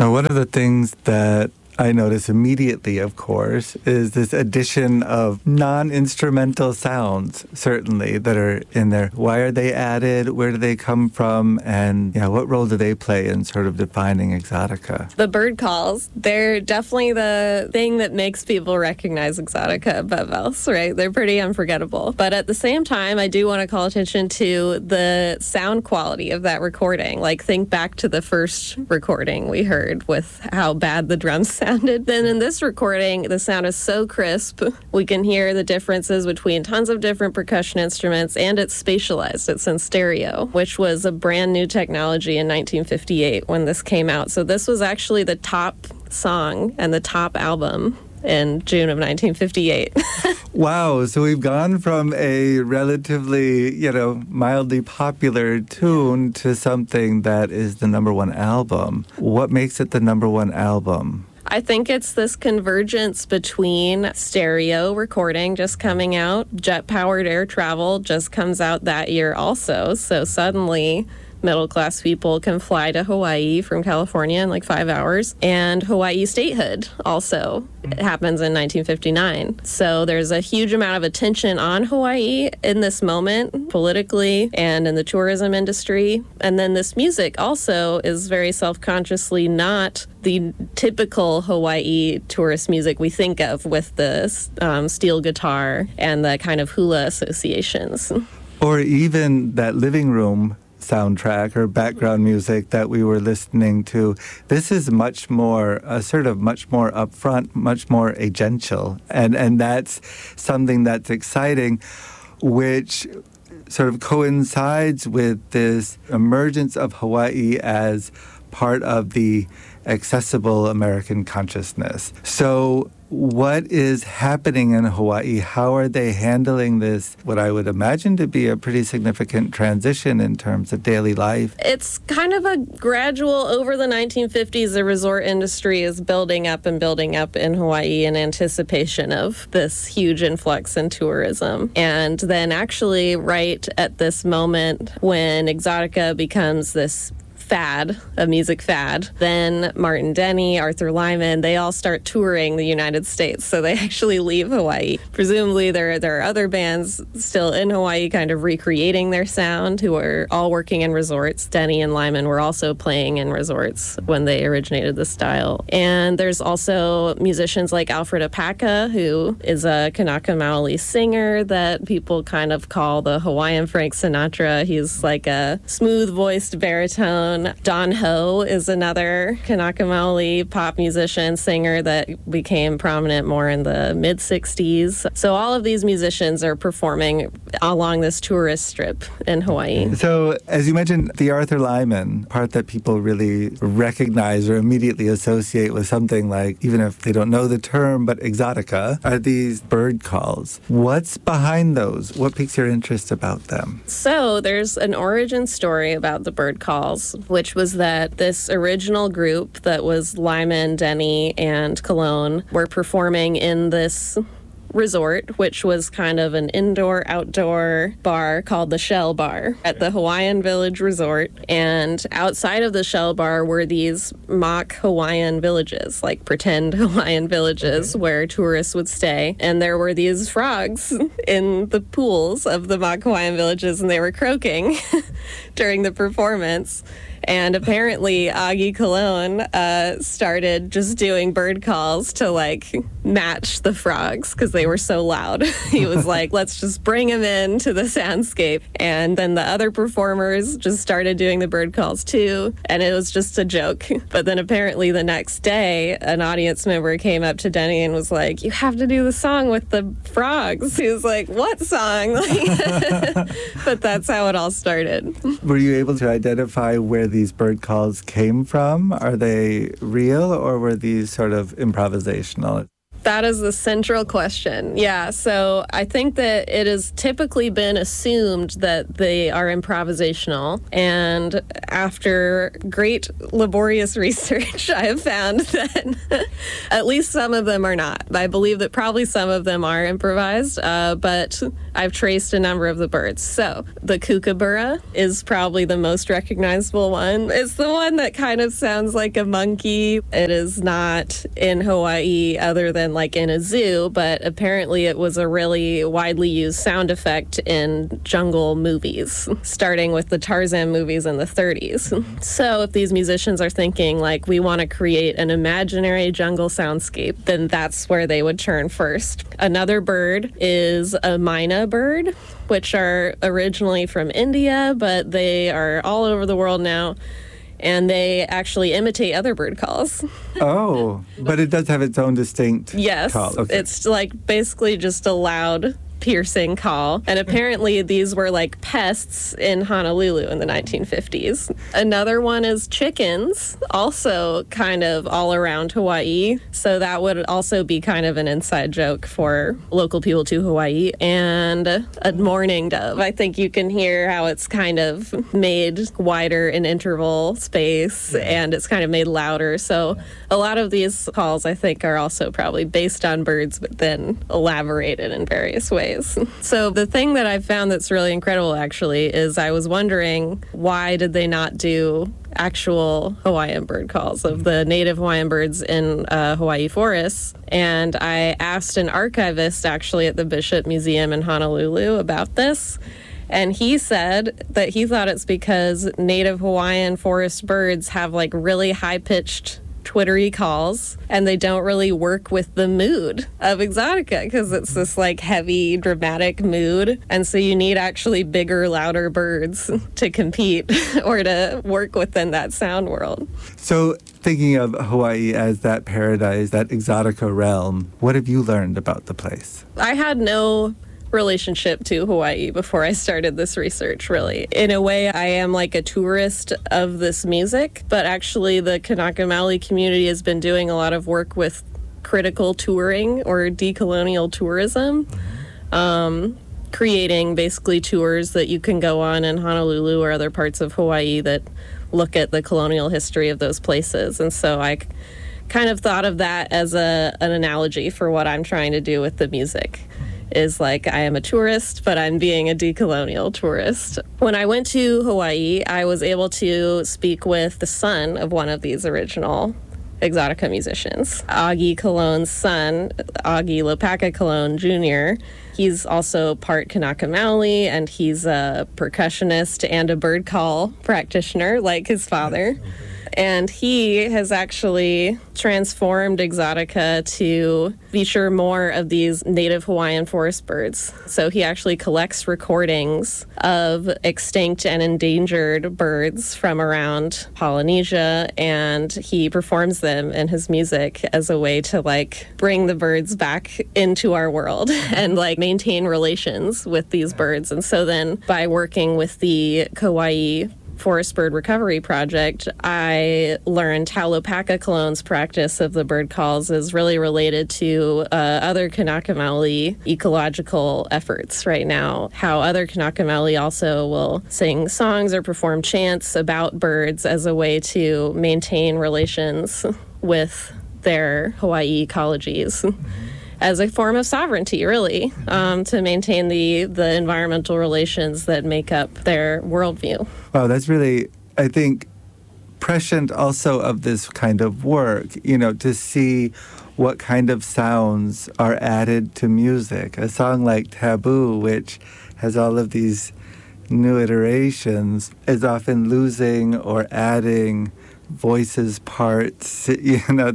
Now, one of the things that I notice immediately, of course, is this addition of non-instrumental sounds, certainly, that are in there. Why are they added? Where do they come from? And what role do they play in sort of defining Exotica? The bird calls, they're definitely the thing that makes people recognize Exotica above else, right? They're pretty unforgettable. But at the same time, I do want to call attention to the sound quality of that recording. Like, think back to the first recording we heard with how bad the drums sounded. Then in this recording, the sound is so crisp. We can hear the differences between tons of different percussion instruments, and it's spatialized. It's in stereo, which was a brand new technology in 1958 when this came out. So this was actually the top song and the top album in June of 1958. Wow. So we've gone from a relatively, mildly popular tune to something that is the number one album. What makes it the number one album? I think it's this convergence between stereo recording just coming out, jet-powered air travel just comes out that year also. So suddenly, middle-class people can fly to Hawaii from California in like 5 hours. And Hawaii statehood also happens in 1959. So there's a huge amount of attention on Hawaii in this moment, politically and in the tourism industry. And then this music also is very self-consciously not the typical Hawaii tourist music we think of with the steel guitar and the kind of hula associations. Or even that living room soundtrack or background music that we were listening to. This is much more upfront, much more agential. And that's something that's exciting, which sort of coincides with this emergence of Hawaii as part of the accessible American consciousness. So what is happening in Hawaii? How are they handling this, what I would imagine to be a pretty significant transition in terms of daily life? It's kind of a gradual, over the 1950s, the resort industry is building up in Hawaii in anticipation of this huge influx in tourism. And then actually right at this moment when Exotica becomes this fad, a music fad. Then Martin Denny, Arthur Lyman, they all start touring the United States. So they actually leave Hawaii. Presumably there are other bands still in Hawaii kind of recreating their sound who are all working in resorts. Denny and Lyman were also playing in resorts when they originated the style. And there's also musicians like Alfred Apaka, who is a Kanaka Maoli singer that people kind of call the Hawaiian Frank Sinatra. He's like a smooth-voiced baritone. Don Ho is another Kanaka Maoli pop musician, singer that became prominent more in the mid-60s. So all of these musicians are performing along this tourist strip in Hawaii. So as you mentioned, the Arthur Lyman part that people really recognize or immediately associate with something like, even if they don't know the term, but Exotica, are these bird calls. What's behind those? What piques your interest about them? So there's an origin story about the bird calls, which was that this original group that was Lyman, Denny, and Cologne were performing in this resort, which was kind of an indoor-outdoor bar called the Shell Bar at the Hawaiian Village Resort. And outside of the Shell Bar were these mock Hawaiian villages, like pretend Hawaiian villages where tourists would stay. And there were these frogs in the pools of the mock Hawaiian villages, and they were croaking during the performance. And apparently Augie Cologne started just doing bird calls to like match the frogs because they were so loud. He was like, let's just bring them in to the soundscape. And then the other performers just started doing the bird calls too. And it was just a joke. But then apparently the next day, an audience member came up to Denny and was like, you have to do the song with the frogs. He was like, what song? But that's how it all started. Were you able to identify where these bird calls came from? Are they real or were these sort of improvisational? That is the central question. Yeah, so I think that it has typically been assumed that they are improvisational. And after great laborious research, I have found that at least some of them are not. I believe that probably some of them are improvised, but I've traced a number of the birds. So the kookaburra is probably the most recognizable one. It's the one that kind of sounds like a monkey. It is not in Hawaii other than like in a zoo, but apparently it was a really widely used sound effect in jungle movies, starting with the Tarzan movies in the 30s. So if these musicians are thinking like we want to create an imaginary jungle soundscape, then that's where they would turn first. Another bird is a myna bird, which are originally from India, but they are all over the world now. And they actually imitate other bird calls. Oh, but it does have its own distinct call. Okay. It's like basically just a loud, piercing call. And apparently these were like pests in Honolulu in the 1950s. Another one is chickens, also kind of all around Hawaii. So that would also be kind of an inside joke for local people to Hawaii. And a mourning dove. I think you can hear how it's kind of made wider in interval space and it's kind of made louder. So a lot of these calls I think are also probably based on birds but then elaborated in various ways. So the thing that I've found that's really incredible actually is I was wondering why did they not do actual Hawaiian bird calls of the native Hawaiian birds in Hawaii forests. And I asked an archivist actually at the Bishop Museum in Honolulu about this. And he said that he thought it's because native Hawaiian forest birds have like really high-pitched twittery calls and they don't really work with the mood of Exotica because it's this like heavy dramatic mood, and so you need actually bigger, louder birds to compete or to work within that sound world. So thinking of Hawaii as that paradise, that Exotica realm, what have you learned about the place? I had no relationship to Hawaii before I started this research, really. In a way, I am like a tourist of this music, but actually the Kanaka Maoli community has been doing a lot of work with critical touring or decolonial tourism, creating basically tours that you can go on in Honolulu or other parts of Hawaii that look at the colonial history of those places. And so I kind of thought of that as an analogy for what I'm trying to do with the music. Is like I am a tourist, but I'm being a decolonial tourist. When I went to Hawaii, I was able to speak with the son of one of these original Exotica musicians, Augie Colon's son, Augie Lopaka Colon Jr. He's also part Kanaka Maoli, and he's a percussionist and a bird call practitioner like his father. And he has actually transformed Exotica to feature more of these native Hawaiian forest birds. So he actually collects recordings of extinct and endangered birds from around Polynesia, and he performs them in his music as a way to like bring the birds back into our world and like maintain relations with these birds. And so then by working with the Kauai Forest Bird Recovery Project, I learned how Lopaka Colon's practice of the bird calls is really related to other Kanaka Maoli ecological efforts right now. How other Kanaka Maoli also will sing songs or perform chants about birds as a way to maintain relations with their Hawaii ecologies. As a form of sovereignty, really, to maintain the environmental relations that make up their worldview. Wow, that's really, I think, prescient also of this kind of work, you know, to see what kind of sounds are added to music. A song like Taboo, which has all of these new iterations, is often losing or adding voices, parts, you know,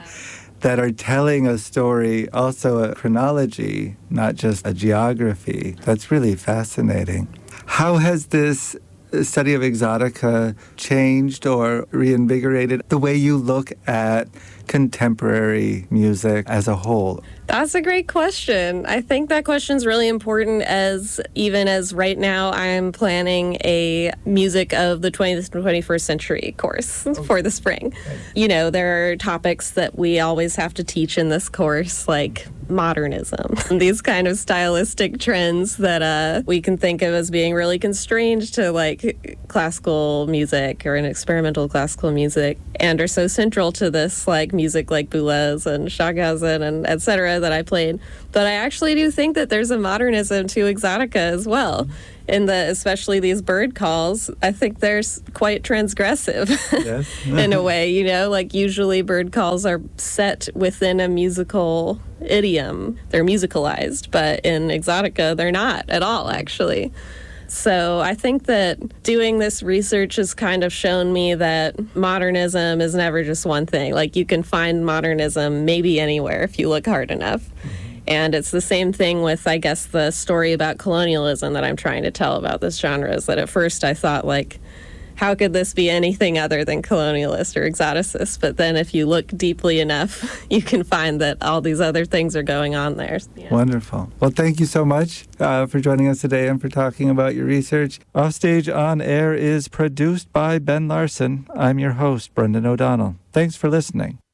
that are telling a story, also a chronology, not just a geography. That's really fascinating. How has this study of Exotica changed or reinvigorated the way you look at contemporary music as a whole? That's a great question. I think that question is really important even as right now I'm planning a music of the 20th and 21st century course for the spring. You know, there are topics that we always have to teach in this course, like modernism, these kind of stylistic trends that we can think of as being really constrained to like classical music or an experimental classical music, and are so central to this like music like Boulez and Stockhausen and etc. that I played. But I actually do think that there's a modernism to Exotica as well. Especially these bird calls, I think they're quite transgressive in a way, you know, like usually bird calls are set within a musical idiom. They're musicalized, but in Exotica, they're not at all, actually. So I think that doing this research has kind of shown me that modernism is never just one thing. Like you can find modernism maybe anywhere if you look hard enough. And it's the same thing with, I guess, the story about colonialism that I'm trying to tell about this genre, is that at first I thought, like, how could this be anything other than colonialist or exoticist? But then if you look deeply enough, you can find that all these other things are going on there. Yeah. Wonderful. Well, thank you so much for joining us today and for talking about your research. Offstage On Air is produced by Ben Larson. I'm your host, Brendan O'Donnell. Thanks for listening.